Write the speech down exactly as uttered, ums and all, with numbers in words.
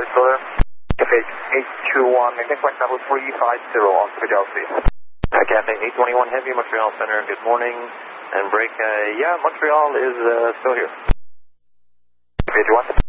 you still there? Cafe eight two one, maintain flight level three five zero on Philadelphia. Uh, Cafe eight twenty-one Heavy, Montreal Center, good morning. And break, uh, yeah, Montreal is uh, still here. Cafe eight two one.